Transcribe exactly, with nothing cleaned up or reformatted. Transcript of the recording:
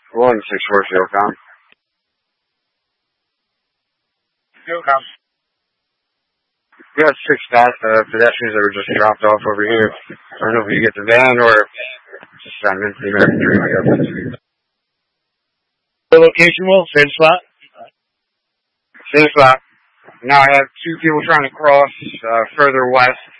One six four Philcom. Philcom. We got six fast uh, pedestrians that were just dropped off over here. I don't know if you get the van or just send them to the American Dream. I guess. The location, Will? Same spot? Same spot. Now I have two people trying to cross uh, further west.